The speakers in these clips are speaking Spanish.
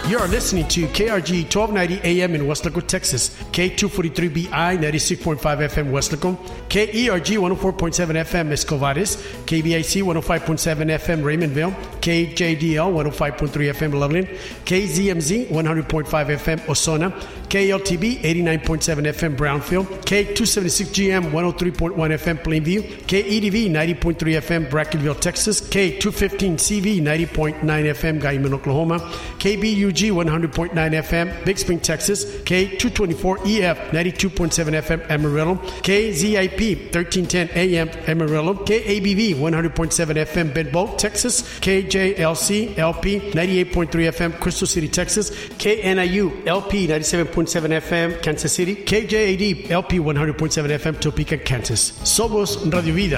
You are listening to KRG 1290 AM in Westlaco, Texas, K243BI 96.5 FM Westlaco, KERG 104.7 FM Escovares, KBIC 105.7 FM Raymondville, KJDL 105.3 FM Loveland, KZMZ 100.5 FM Osona, KLTB 89.7 FM Brownfield, K276GM 103.1 FM Plainview, KEDV 90.3 FM Brackenville, Texas, K215CV 90.9 FM Guyman, Oklahoma, KBUG 100.9 FM Big Spring, Texas, K224EF 92.7 FM Amarillo, KZIP 1310 AM Amarillo, KABV 100.7 FM Benbow, Texas, KJLC LP 98.3 FM Crystal City, Texas, KNIU LP 97.7 FM Kansas City, KJAD LP 100.7 FM Topeka, Kansas. Somos Radio Vida.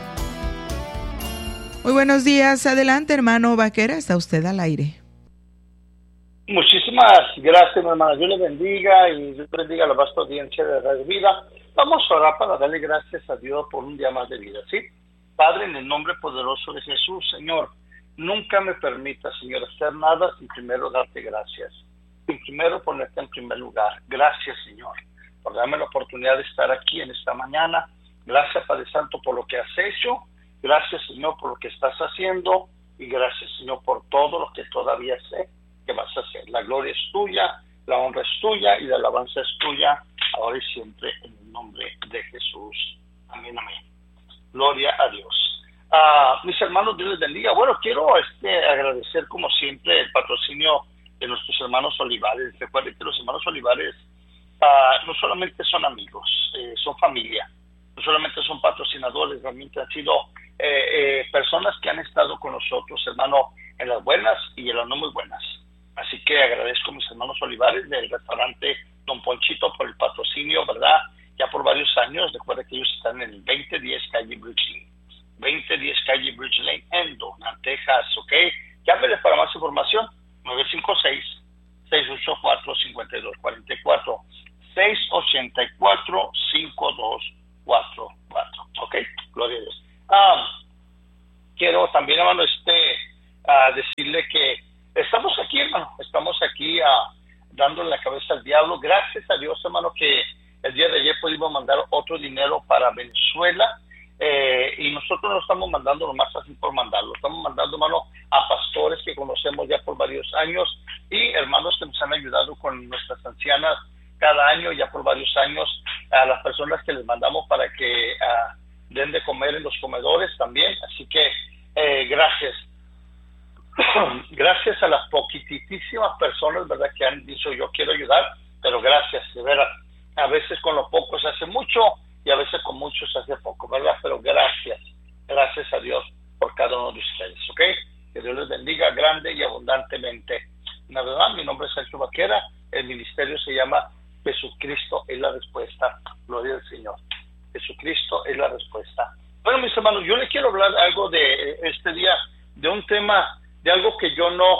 Muy buenos días, adelante hermano Vaquera, está usted al aire. Muchísimas gracias, mi hermana. Dios le bendiga y Dios bendiga a la vasta audiencia de Radio Vida. Vamos a orar para darle gracias a Dios por un día más de vida, ¿sí? Padre, en el nombre poderoso de Jesús, Señor, nunca me permita, Señor, hacer nada sin primero darte gracias, sin primero ponerte en primer lugar. Gracias, Señor, por darme la oportunidad de estar aquí en esta mañana. Gracias, Padre Santo, por lo que has hecho. Gracias, Señor, por lo que estás haciendo. Y gracias, Señor, por todo lo que todavía sé que vas a hacer. La gloria es tuya, la honra es tuya y la alabanza es tuya, ahora y siempre, en el nombre de Jesús. Amén, amén. Gloria a Dios. Mis hermanos, Dios les bendiga. Bueno, quiero agradecer como siempre el patrocinio de nuestros hermanos Olivares. Recuerden que los hermanos Olivares no solamente son amigos, son familia. No solamente son patrocinadores, realmente han sido personas que han estado con nosotros, hermano, en las buenas y en las no muy buenas. Así que agradezco a mis hermanos Olivares del restaurante Don Ponchito por el patrocinio, ¿verdad? Ya por varios años. Recuerda que ellos están en el 2010 Calle Bridge Lane. 2010 Calle Bridge Lane en Dona, Texas, ¿ok? Llámenles para más información, 956-684-5244, 684-5244, ¿ok? Gloria a Dios. Quiero también, hermano, decirle que estamos aquí, hermano, estamos aquí dándole la cabeza al diablo. Gracias a Dios, hermano, que el día de ayer pudimos mandar otro dinero para Venezuela, y nosotros no estamos mandando nomás así por mandarlo, estamos mandando, hermano, a pastores que conocemos ya por varios años y hermanos que nos han ayudado con nuestras ancianas cada año, ya por varios años, a las personas que les mandamos para que den de comer en los comedores también. Así que gracias. Gracias a las poquitísimas personas, ¿verdad?, que han dicho yo quiero ayudar, pero gracias, de veras. A veces con lo poco se hace mucho y a veces con mucho se hace poco, ¿verdad? Pero gracias a Dios por cada uno de ustedes, ¿ok? Que Dios les bendiga grande y abundantemente. La verdad, mi nombre es Sergio Vaquera, el ministerio se llama Jesucristo es la respuesta. Gloria al Señor. Jesucristo es la respuesta. Bueno, mis hermanos, yo les quiero hablar algo de este día, de un tema, de algo que yo no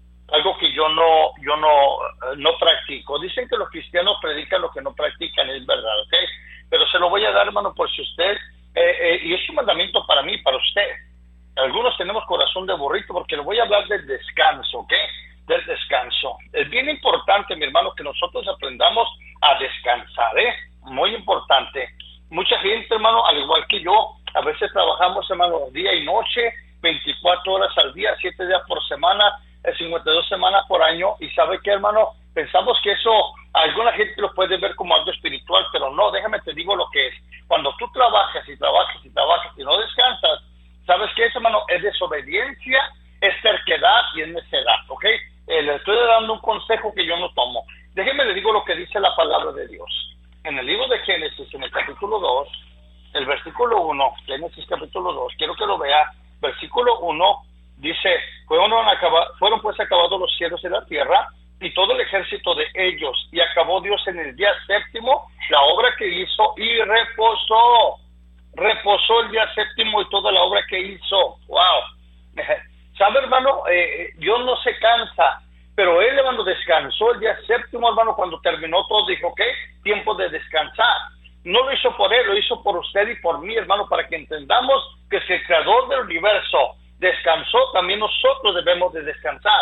practico. Dicen que los cristianos predican lo que no practican, es verdad, ¿ok? Pero se lo voy a dar, hermano, por si usted, y es un mandamiento para mí, para usted. Algunos tenemos corazón de burrito porque le voy a hablar del descanso, ¿ok? Del descanso. Es bien importante, mi hermano, que nosotros aprendamos a descansar, muy importante. Mucha gente, hermano, al igual que yo, a veces trabajamos, hermano, día y noche, 24 horas al día, 7 días por semana, 52 semanas por año, y ¿sabe qué, hermano? Pensamos que eso, alguna gente lo puede ver como algo espiritual, pero no, déjame te digo lo que es. Cuando tú trabajas y no descansas, ¿sabes qué es, hermano? Es desobediencia, es terquedad y es necedad, ¿ok? Le estoy dando un consejo que yo no tomo. Déjeme le digo lo que dice la palabra de Dios. En el libro de Génesis, en el capítulo 2, el versículo 1, Génesis capítulo 2, quiero que lo vea. Versículo 1 dice, fueron pues acabados los cielos y la tierra y todo el ejército de ellos, y acabó Dios en el día séptimo la obra que hizo y reposó el día séptimo y toda la obra que hizo. Wow. ¿Sabe, hermano? Dios no se cansa, pero él, hermano, descansó el día séptimo, hermano. Cuando terminó todo dijo, ok, tiempo de descansar. No lo hizo por él, lo hizo por usted y por mí, hermano, para que entendamos que si el creador del universo descansó, también nosotros debemos de descansar.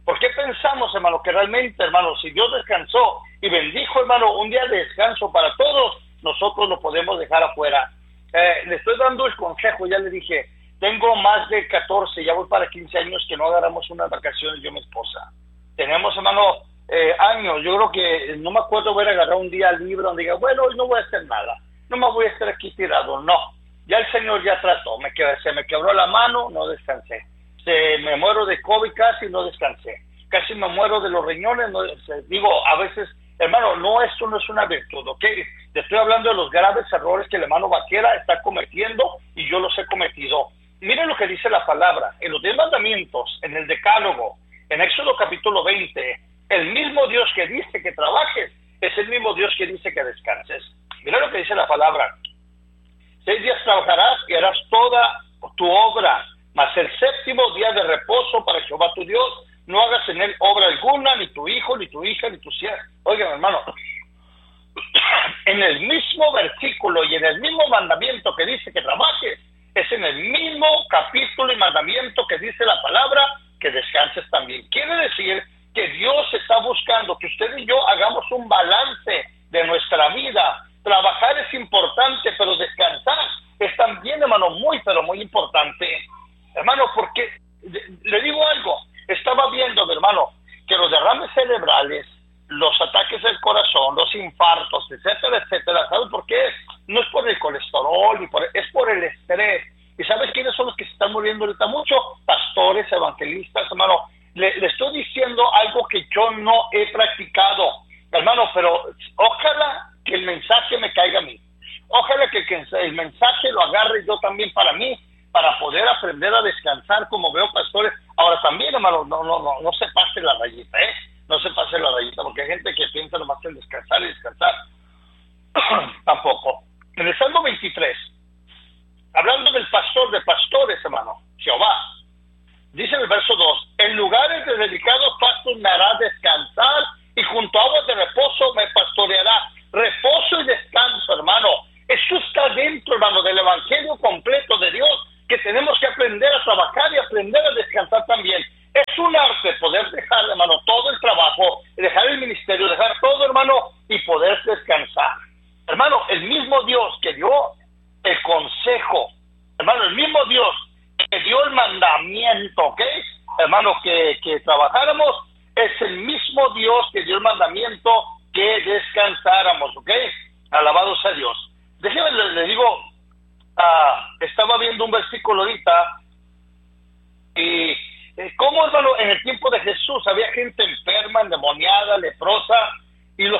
¿Por qué pensamos, hermano, que realmente, hermano, si Dios descansó y bendijo, hermano, un día de descanso para todos, nosotros lo podemos dejar afuera? Le estoy dando el consejo, ya le dije, tengo más de 14, ya voy para 15 años que no agarramos unas vacaciones yo y mi esposa. Tenemos, hermano, años, yo creo que no me acuerdo haber agarrado un día libre donde diga, bueno, hoy no voy a hacer nada, no me voy a estar aquí tirado, no. Ya el Señor ya trató, se me quebró la mano, no descansé. Me muero de COVID casi, no descansé. Casi me muero de los riñones, no, digo, a veces, hermano, no, esto no es una virtud, ¿ok? Te estoy hablando de los graves errores que el hermano Vaquera está cometiendo y yo los he cometido. Miren lo que dice la palabra, en los 10 mandamientos, en el Decálogo, en Éxodo capítulo 20, el mismo Dios que dice que trabajes es el mismo Dios que dice que descanses. Miren lo que dice la palabra. 6 días trabajarás y harás toda tu obra, mas el 7º día de reposo para Jehová tu Dios, no hagas en él obra alguna, ni tu hijo, ni tu hija, ni tu siervo. Oigan, hermano, en el mismo versículo y en el mismo mandamiento que dice que trabajes, es en el mismo capítulo y mandamiento que dice la palabra que descanses también. Quiere decir que Dios está buscando que usted y yo hagamos un balance de nuestra vida. Trabajar es importante, pero descansar es también, hermano, muy, pero muy importante. Hermano, porque le digo algo, estaba viendo, hermano, que los derrames cerebrales, los ataques del corazón, los infartos, etcétera, etcétera, ¿sabes por qué? No es por el colesterol, es por el estrés. ¿Y sabes quiénes son los que se están muriendo ahorita mucho? Pastores, evangelistas, hermano. Le estoy diciendo algo que yo no he practicado, hermano, pero ojalá que el mensaje me caiga a mí. Ojalá que el mensaje lo agarre yo también para mí, para poder aprender a descansar como veo pastores. Ahora también, hermano, no se pase la rayita, no se pase la rayita, porque hay gente que piensa nomás en descansar y descansar. Tampoco. En el Salmo 23, hablando del pastor de pastores, hermano, Jehová, dice en el verso 2, en lugares de delicados pastos me hará descansar y junto a aguas de reposo me pastoreará. Reposo y descanso, hermano. Eso está dentro, hermano, del evangelio completo de Dios, que tenemos que aprender a trabajar y aprender a descansar también. Es un arte poder dejar, hermano, todo el trabajo, dejar el ministerio, dejar todo, hermano, y poder descansar. Hermano, el mismo Dios que dio el consejo, hermano, el mismo Dios que dio el mandamiento, ¿ok? Hermano, que trabajáramos, es el mismo Dios que dio el mandamiento que descansáramos, ¿ok? Alabado sea Dios. Déjeme, le digo, estaba viendo un versículo ahorita, y cómo, hermano, en el tiempo de Jesús había gente enferma, endemoniada, leprosa, y los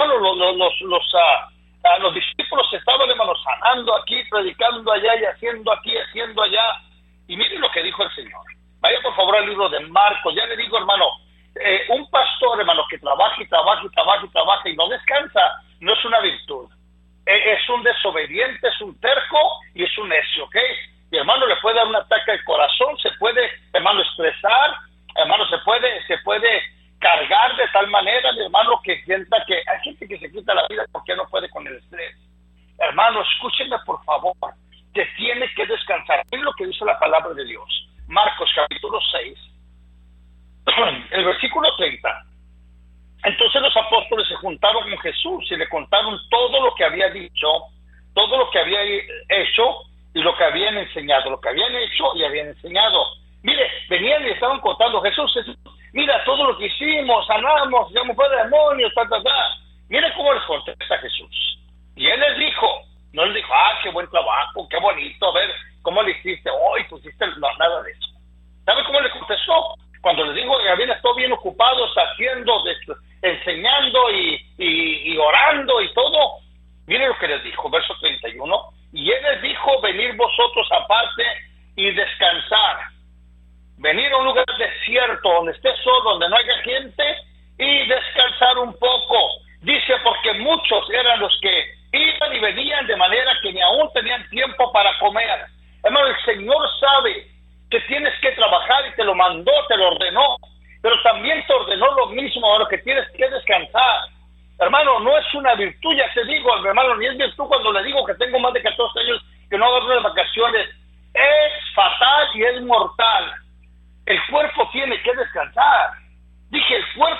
discípulos estaban, hermano, sanando aquí, predicando allá y haciendo aquí, haciendo allá. Y miren lo que dijo el Señor. Vaya por favor al libro de Marcos. Ya le digo, hermano, un pastor, hermano, que trabaja y trabaja y trabaja y trabaja y no descansa, no es una virtud. Es un desobediente, es un terco y es un necio, ¿ok? Y hermano, le puede dar un ataque al corazón, se puede, hermano, estresar, hermano, se puede cargar de tal manera, mi hermano, que sienta que hay gente que se quita la vida porque no puede con el estrés. Hermano, escúchenme por favor, que tiene que descansar. Es lo que dice la palabra de Dios. Marcos capítulo 6, el versículo 30. Entonces los apóstoles se juntaron con Jesús y le contaron todo lo que había dicho, todo lo que había hecho y lo que habían enseñado, lo que habían hecho y habían enseñado. Mire, venían y estaban contando, Jesús, mira todo lo que hicimos, sanamos, echamos fuera demonios, Mire cómo les contesta Jesús. Y él les dijo, no les dijo, qué buen trabajo, qué bonito, a ver, ¿cómo le hiciste hoy? Pusiste nada de eso. ¿Sabe cómo le contestó? Cuando les dijo que habían estado bien ocupados haciendo, enseñando y orando y todo. Miren lo que les dijo, verso 31. Y él les dijo, venid vosotros aparte y descansar. Venir a un lugar desierto, donde esté solo, donde no haya gente, y descansar un poco. Dice, porque muchos eran los que iban y venían de manera que ni aún tenían tiempo para comer. Hermano, el Señor sabe que tienes que trabajar y te lo mandó, te lo ordenó, pero también te ordenó lo mismo, hermano, que tienes que descansar. Hermano, no es una virtud, ya te digo, hermano, ni es virtud cuando le digo que tengo más de 14 años que no hago unas vacaciones. Es fatal y es mortal. El cuerpo tiene que descansar.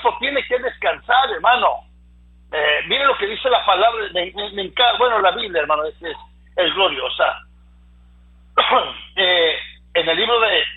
cuerpo tiene que descansar, hermano. Miren lo que dice la palabra, bueno, la Biblia, hermano, es gloriosa. En el libro de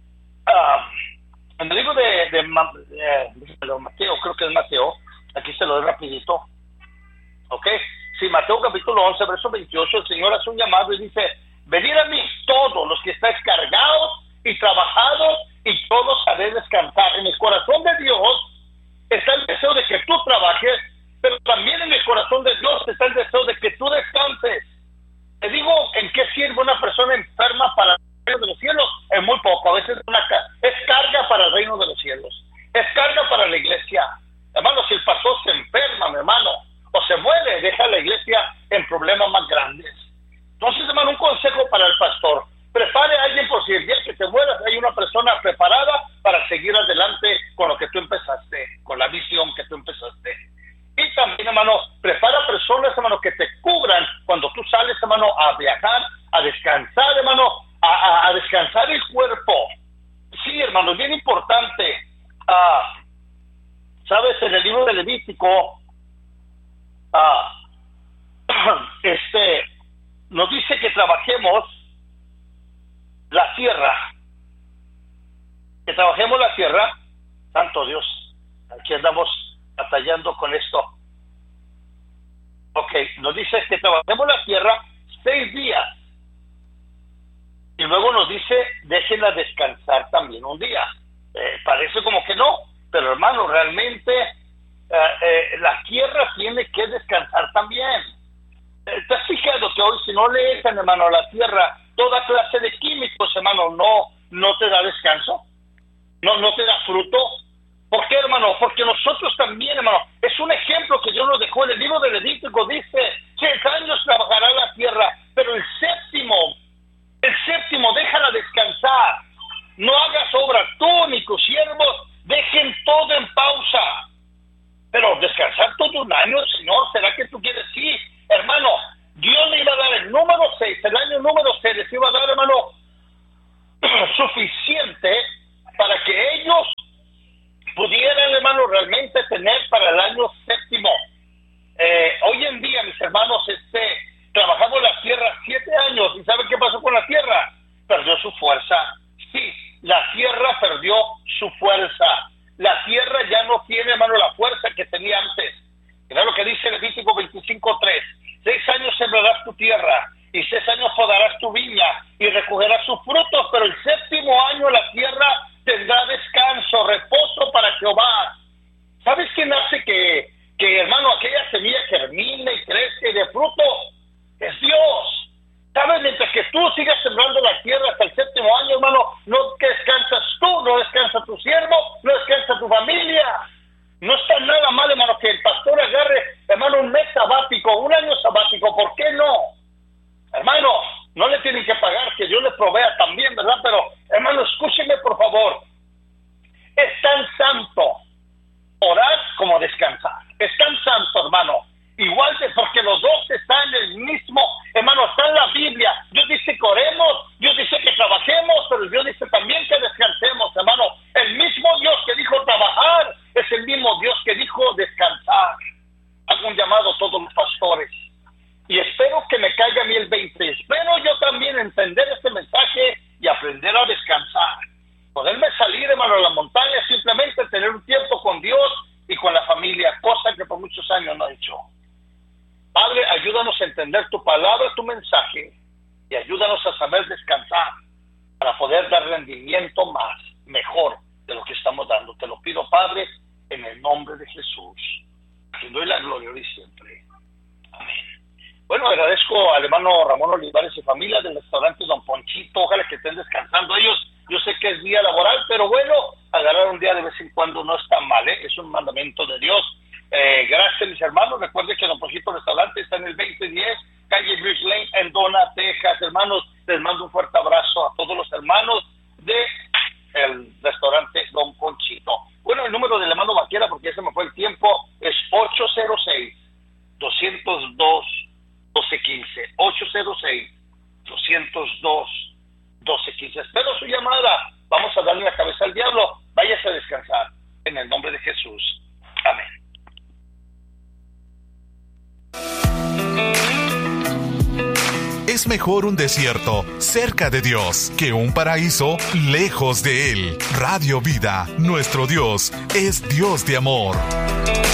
Mateo, creo que es Mateo, aquí se lo doy rapidito, ¿ok? Sí, Mateo capítulo 11, verso 28, el Señor hace un llamado y dice: venid a mí todos los que estáis cargados y trabajados, y yo los haré descansar. En el corazón de Dios está el deseo de que tú trabajes, pero también en el corazón de Dios está el deseo de que tú descanses. Te digo, ¿en qué sirve una persona enferma para el reino de los cielos? En muy poco. A veces es carga para el reino de los cielos, es carga para la iglesia. Hermano, si el pastor se enferma, mi hermano, o se muere, deja la iglesia en problemas más grandes. Entonces, hermano, un consejo para el pastor: prepare a alguien, por si el día que te mueras hay una persona preparada para seguir adelante con lo que tú empezaste, con la visión que tú empezaste. Y también, hermano, prepara personas, hermano, que te cubran cuando tú sales, hermano, a viajar, a descansar, hermano, a descansar el cuerpo. Sí, hermano, es bien importante. ¿Sabes? En el libro de Levítico, nos dice que trabajemos la tierra. Que trabajemos la tierra. Santo Dios, aquí andamos batallando con esto. Ok, nos dice que trabajemos la tierra 6 días. Y luego nos dice: déjenla descansar también un día. Parece como que no, pero hermano, realmente la tierra tiene que descansar también. ¿Te has fijado que hoy, si no le echan, hermano, a la tierra toda clase de químicos, hermano, no te da descanso? No te da fruto. ¿Por qué, hermano? Porque nosotros también, hermano, es un ejemplo que Dios nos dejó en el libro de Levítico. Dice: 6 años trabajará la tierra, pero el séptimo déjala descansar. No hagas obra, tú ni tus siervos, dejen todo en pausa. Pero descansar todo un año, Señor, ¿será que tú quieres? Sí, hermano, Dios le iba a dar el número 6, el año número 6 les iba a dar, hermano, suficiente para que ellos pudieran, hermano, realmente tener para el año séptimo. Hoy en día, mis hermanos, trabajamos la tierra 7 años, ¿y saben qué pasó con la tierra? Perdió su fuerza. Sí, la tierra perdió su fuerza. La tierra ya no tiene, hermano, la fuerza que tenía antes. Mira lo que dice Levítico 25:3. 6 años sembrarás tu tierra, y 6 años podarás tu viña, y recogerás sus frutos, pero el séptimo año la tierra tendrá descanso, reposo para Jehová. ¿Sabes quién hace que hermano, aquella semilla germine y crezca y dé fruto? Es Dios. ¿Sabes? Mientras que tú sigas sembrando la tierra hasta el séptimo año, hermano, no descansas tú, no descansa tu siervo, no descansa tu familia. No está nada mal, hermano, que el pastor agarre, hermano, un mes sabático, un año sabático. ¿Por qué no? Hermano, no le tienen que pagar, que Dios le provea también, ¿verdad? Pero, hermano, escúcheme, por favor. Es tan santo orar como descansar. Es tan santo, hermano. Igual que porque los dos están en el mismo, hermano, está en la Biblia. Dios dice que oremos, Dios dice que trabajemos, pero Dios dice también que descansemos, hermano. El mismo Dios que dijo trabajar es el mismo Dios que dijo descansar. Hago un llamado a todos los pastores y espero que me caiga a mí el 20. Espero yo también entender este mensaje y aprender a descansar. Poderme salir, hermano, a la montaña, simplemente tener un tiempo con Dios y con la familia, cosa que por muchos años no he hecho. Padre, ayúdanos a entender tu palabra, tu mensaje, y ayúdanos a saber descansar para poder dar rendimiento mejor de lo que estamos dando. Te lo pido, Padre, en el nombre de Jesús. Te doy la gloria hoy y siempre. Amén. Bueno, agradezco al hermano Ramón Olivares y familia del restaurante Don Ponchito. Ojalá que estén descansando ellos. Yo sé que es día laboral, pero bueno, agarrar un día de vez en cuando no está mal, ¿eh? Es un mandamiento de Dios. Gracias, mis hermanos. Recuerden que Don Ponchito Restaurante está en el 2010, calle Bridge Lane, en Donna, Texas. Hermanos, les mando un fuerte abrazo a todos los hermanos de el restaurante Don Ponchito. Bueno, el número del hermano Vaquera, porque ya se me fue el tiempo, es 806-202-1215. 806-202-1215. Espero su llamada. Vamos a darle la cabeza al diablo. Váyase a descansar en el nombre de Jesús. Amén. Es mejor un desierto cerca de Dios que un paraíso lejos de Él. Radio Vida, nuestro Dios es Dios de amor.